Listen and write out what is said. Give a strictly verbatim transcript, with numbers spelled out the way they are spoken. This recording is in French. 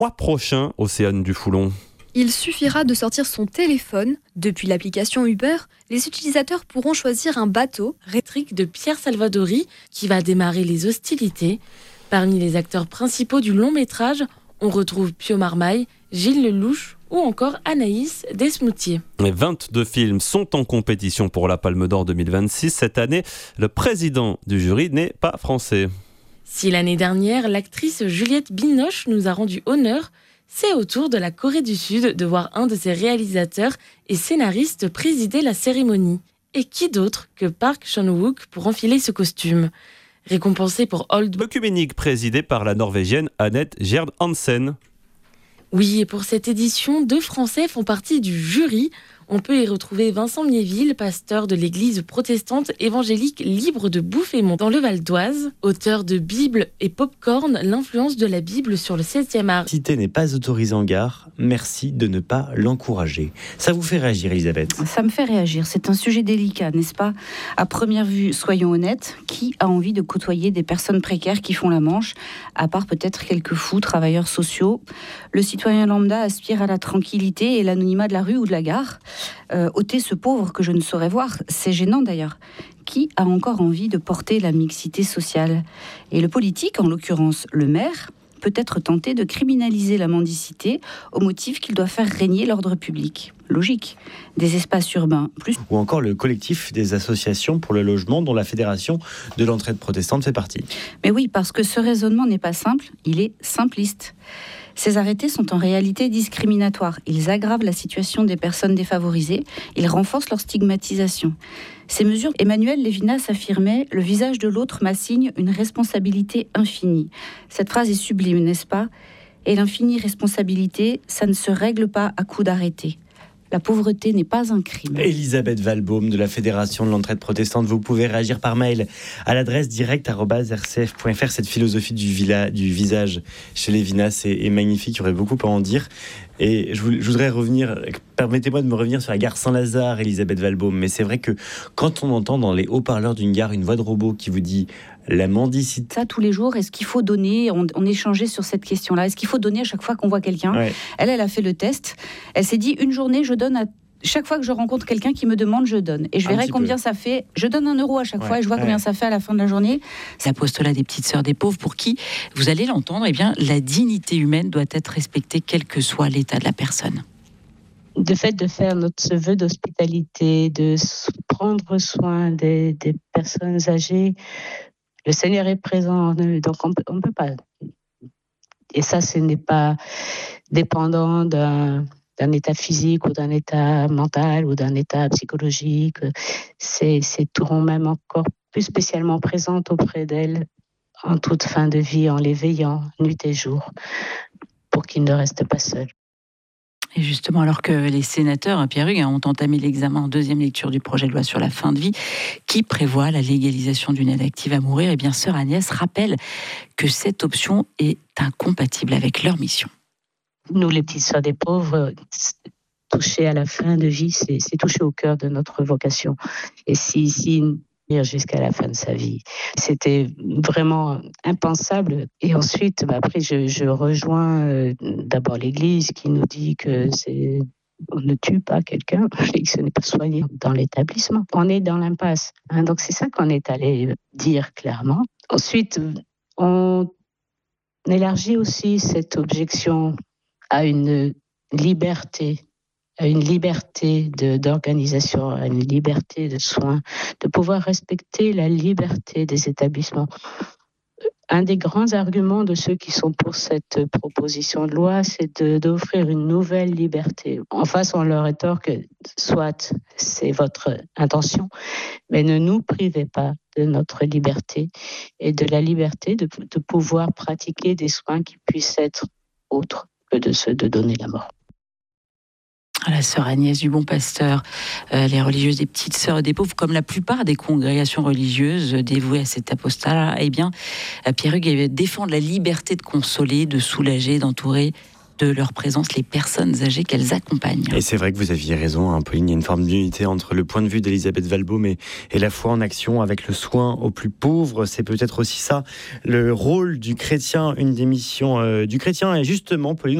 mois prochain, Océane Dufoulon. Il suffira de sortir son téléphone. Depuis l'application Uber, les utilisateurs pourront choisir un bateau. Rétrique de Pierre Salvadori qui va démarrer les hostilités. Parmi les acteurs principaux du long métrage, on retrouve Pio Marmaille, Gilles Lelouch ou encore Anaïs Desmoutier. vingt-deux films sont en compétition pour la Palme d'Or deux mille vingt-six. Cette année, le président du jury n'est pas français. Si l'année dernière, l'actrice Juliette Binoche nous a rendu honneur, c'est au tour de la Corée du Sud de voir un de ses réalisateurs et scénaristes présider la cérémonie. Et qui d'autre que Park Chan-wook pour enfiler ce costume ? Récompensé pour Old Boy Œcuménique présidé par la Norvégienne Annette Gerd Hansen. Oui, et pour cette édition, deux Français font partie du jury. On peut y retrouver Vincent Miéville, pasteur de l'église protestante évangélique libre de Bouffémont dans le Val d'Oise, auteur de Bible et Popcorn, l'influence de la Bible sur le septième art. Cité n'est pas autorisée en gare, merci de ne pas l'encourager. Ça vous fait réagir, Elisabeth ? Ça me fait réagir, c'est un sujet délicat, n'est-ce pas ? À première vue, soyons honnêtes, qui a envie de côtoyer des personnes précaires qui font la manche, à part peut-être quelques fous, travailleurs sociaux ? Le citoyen lambda aspire à la tranquillité et l'anonymat de la rue ou de la gare. Euh, ôter ce pauvre que je ne saurais voir, c'est gênant d'ailleurs. Qui a encore envie de porter la mixité sociale ? Et le politique, en l'occurrence le maire, peut être tenté de criminaliser la mendicité au motif qu'il doit faire régner l'ordre public. Logique. Des espaces urbains plus... Ou encore le collectif des associations pour le logement dont la Fédération de l'entraide protestante fait partie. Mais oui, parce que ce raisonnement n'est pas simple, il est simpliste. Ces arrêtés sont en réalité discriminatoires. Ils aggravent la situation des personnes défavorisées. Ils renforcent leur stigmatisation. Ces mesures, Emmanuel Lévinas affirmait « Le visage de l'autre m'assigne une responsabilité infinie ». Cette phrase est sublime, n'est-ce pas ? Et l'infinie responsabilité, ça ne se règle pas à coup d'arrêté. La pauvreté n'est pas un crime. Elisabeth Valbaume de la Fédération de l'entraide protestante, vous pouvez réagir par mail à l'adresse direct arobase r c f point f r. Cette philosophie du, villa, du visage chez Lévinas est, est magnifique, il y aurait beaucoup à en dire. Et je, je voudrais revenir, permettez-moi de me revenir sur la gare Saint-Lazare, Elisabeth Valbaume. Mais c'est vrai que quand on entend dans les haut-parleurs d'une gare une voix de robot qui vous dit la mendicité. Ça, tous les jours, est-ce qu'il faut donner, on, on échangeait sur cette question-là, est-ce qu'il faut donner à chaque fois qu'on voit quelqu'un ? Ouais. Elle, elle a fait le test. Elle s'est dit, une journée, je donne à chaque fois que je rencontre quelqu'un qui me demande, je donne. Et je verrai combien peu. ça fait. Je donne un euro à chaque ouais, fois et je vois ouais. combien ça fait à la fin de la journée. L'apostolat des petites sœurs des pauvres, pour qui, vous allez l'entendre, eh bien, la dignité humaine doit être respectée quel que soit l'état de la personne. Le fait de faire notre vœu d'hospitalité, de prendre soin des, des personnes âgées, le Seigneur est présent en eux, donc on ne peut pas. Et ça, ce n'est pas dépendant d'un... d'un état physique ou d'un état mental ou d'un état psychologique. C'est, c'est tout même encore plus spécialement présente auprès d'elles en toute fin de vie, en les veillant nuit et jour, pour qu'ils ne restent pas seuls. Et justement, alors que les sénateurs, Pierre Hugues, ont entamé l'examen en deuxième lecture du projet de loi sur la fin de vie, qui prévoit la légalisation d'une aide active à mourir, et bien sœur Agnès rappelle que cette option est incompatible avec leur mission. Nous, les petites sœurs des pauvres, toucher à la fin de vie, c'est, c'est toucher au cœur de notre vocation. Et si, si jusqu'à la fin de sa vie, c'était vraiment impensable. Et ensuite, bah après, je, je rejoins euh, d'abord l'Église qui nous dit que c'est on ne tue pas quelqu'un et que ce n'est pas soigné dans l'établissement. On est dans l'impasse. Hein, donc c'est ça qu'on est allé dire clairement. Ensuite, on élargit aussi cette objection à une liberté, à une liberté de, d'organisation, à une liberté de soins, de pouvoir respecter la liberté des établissements. Un des grands arguments de ceux qui sont pour cette proposition de loi, c'est de, d'offrir une nouvelle liberté. En face, on leur rétorque que soit c'est votre intention, mais ne nous privez pas de notre liberté et de la liberté de, de pouvoir pratiquer des soins qui puissent être autres que de ceux de donner la mort. La sœur Agnès du Bon Pasteur, euh, les religieuses des petites sœurs des pauvres, comme la plupart des congrégations religieuses dévouées à cet apostolat, eh bien, Pierre Hugues défend la liberté de consoler, de soulager, d'entourer de leur présence les personnes âgées qu'elles accompagnent. Et c'est vrai que vous aviez raison, hein, Pauline, il y a une forme d'unité entre le point de vue d'Elisabeth Walbaum et, et la foi en action avec le soin aux plus pauvres. C'est peut-être aussi ça, le rôle du chrétien, une des missions euh, du chrétien. Et justement, Pauline,